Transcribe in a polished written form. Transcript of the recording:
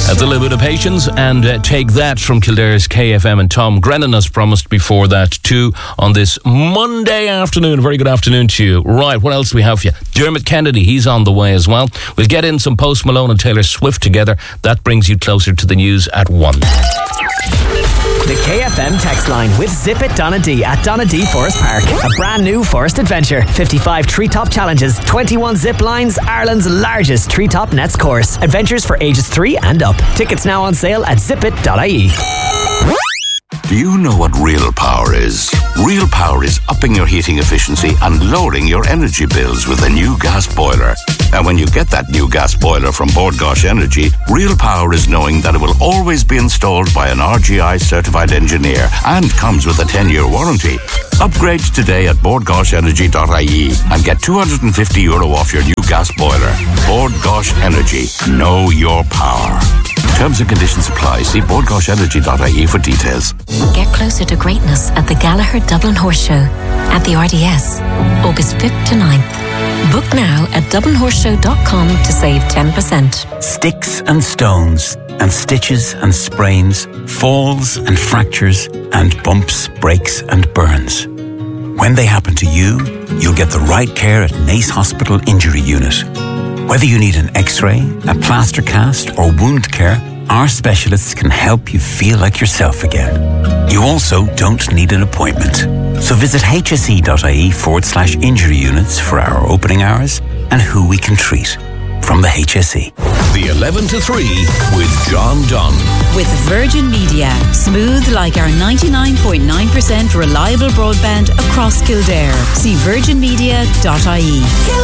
That's a little bit of patience and take that from Kildare's KFM and Tom Grennan, as promised before that too, on this Monday afternoon. A very good afternoon to you. Right, what else do we have for you? Dermot Kennedy, he's on the way as well. We'll get in some Post Malone and Taylor Swift together. That brings you closer to the news at 1. The KFM text line with Zip It Donna D at Donna D Forest Park. A brand new forest adventure. 55 treetop challenges, 21 zip lines, Ireland's largest treetop nets course. Adventures for ages 3 and up. Tickets now on sale at zipit.ie. Do you know what real power is? Real power is upping your heating efficiency and lowering your energy bills with a new gas boiler. And when you get that new gas boiler from Bord Gáis Energy, real power is knowing that it will always be installed by an RGI certified engineer and comes with a 10-year warranty. Upgrade today at bordgaisenergy.ie and get €250 off your new gas boiler. Bord Gáis Energy. Know your power. Terms and conditions apply. See bordgaisenergy.ie for details. Get closer to greatness at the Gallagher Dublin Horse Show at the RDS, August 5th to 9th. Book now at dublinhorseshow.com to save 10%. Sticks and stones and stitches and sprains, falls and fractures and bumps, breaks and burns. When they happen to you, you'll get the right care at Nace Hospital Injury Unit. Whether you need an X-ray, a plaster cast or wound care, our specialists can help you feel like yourself again. You also don't need an appointment. So visit hse.ie/injury units for our opening hours and who we can treat. From the HSE. The 11 to 3 with John Dunn. With Virgin Media. Smooth like our 99.9% reliable broadband across Kildare. See virginmedia.ie.